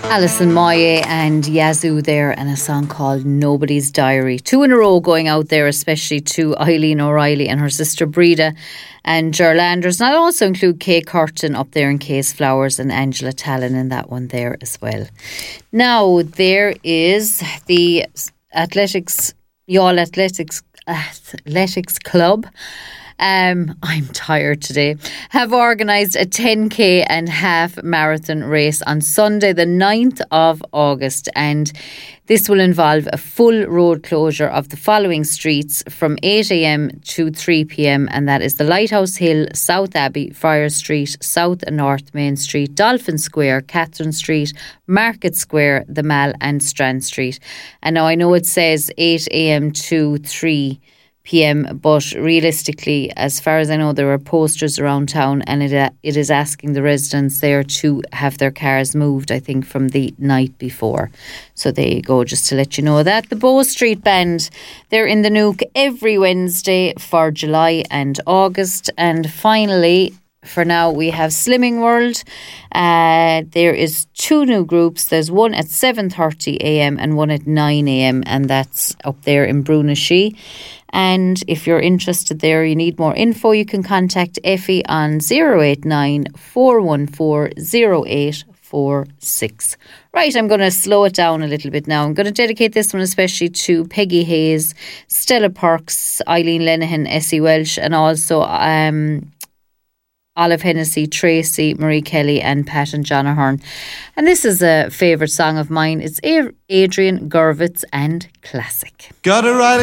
Alison Moye and Yazoo there, and a song called Nobody's Diary. 2 in a row going out there, especially to Eileen O'Reilly and her sister Breda and Ger Landers. And I'll also include Kay Curtin up there in Case Flowers and Angela Tallon in that one there as well. Now, there is the Youghal Athletics Club. I'm tired today, have organised a 10k and half marathon race on Sunday the 9th of August, and this will involve a full road closure of the following streets from 8 a.m. to 3 p.m, and that is the Lighthouse Hill, South Abbey, Friar Street, South and North Main Street, Dolphin Square, Catherine Street, Market Square, the Mall and Strand Street. And now I know it says 8 a.m. to 3 p.m, but realistically, as far as I know, there are posters around town, and it is asking the residents there to have their cars moved, I think, from the night before. So there you go, just to let you know that. The Bow Street Band, they're in the Nook every Wednesday for July and August. And finally, for now, we have Slimming World. There is 2 new groups. There's one at 7:30 a.m. and one at 9 a.m, and that's up there in Brunashee. And if you're interested there, you need more info, you can contact Effie on 089 414 0846. Right, I'm going to slow it down a little bit now. I'm going to dedicate this one especially to Peggy Hayes, Stella Parks, Eileen Lenihan, Essie Welsh, and also Olive Hennessy, Tracy, Marie Kelly and Pat and John Ahern. And this is a favourite song of mine. It's Adrian Gurvitz and Classic. Gotta ride